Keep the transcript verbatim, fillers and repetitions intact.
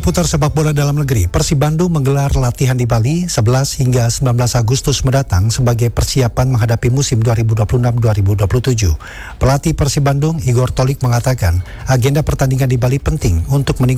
Seputar sepak bola dalam negeri, Persib Bandung menggelar latihan di Bali sebelas hingga sembilan belas Agustus mendatang sebagai persiapan menghadapi musim dua ribu dua puluh enam dua ribu dua puluh tujuh. Pelatih Persib Bandung, Igor Tolik, mengatakan agenda pertandingan di Bali penting untuk meningkatkan